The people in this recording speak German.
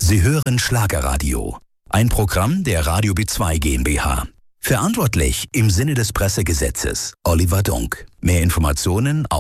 Sie hören Schlagerradio, ein Programm der Radio B2 GmbH. Verantwortlich im Sinne des Pressegesetzes Oliver Dunk. Mehr Informationen auf